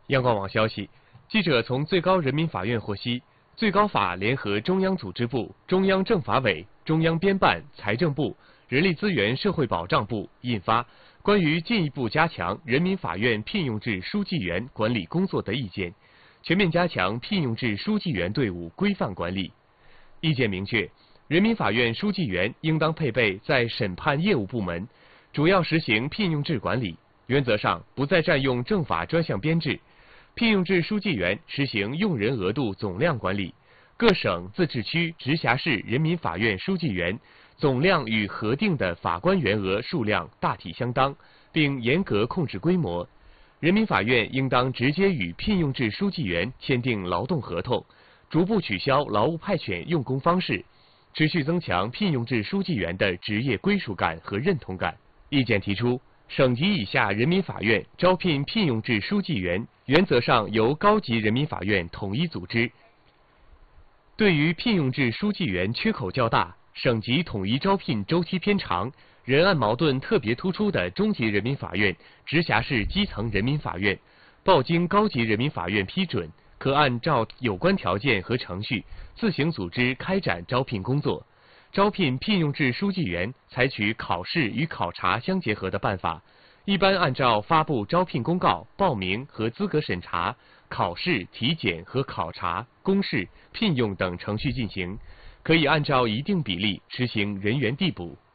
央广网消息，记者从最高人民法院获悉，最高法联合中央组织部、中央政法委、中央编办、财政部、人力资源社会保障部印发《关于进一步加强人民法院聘用制书记员管理工作的意见》，全面加强聘用制书记员队伍规范管理。意见明确，人民法院书记员应当配备在审判业务部门，主要实行聘用制管理，原则上不再占用政法专项编制。聘用制书记员实行用人额度总量管理，各省、自治区、直辖市人民法院书记员总量与核定的法官员额数量大体相当，并严格控制规模。人民法院应当直接与聘用制书记员签订劳动合同，逐步取消劳务派遣用工方式，持续增强聘用制书记员的职业归属感和认同感。意见提出，省级以下人民法院招聘聘用制书记员，原则上由高级人民法院统一组织。对于聘用制书记员缺口较大、省级统一招聘周期偏长、人案矛盾特别突出的中级人民法院、直辖市基层人民法院，报经高级人民法院批准，可按照有关条件和程序自行组织开展招聘工作。招聘聘用制书记员采取考试与考察相结合的办法，一般按照发布招聘公告、报名和资格审查、考试、体检和考察、公示、聘用等程序进行，可以按照一定比例实行人员递补。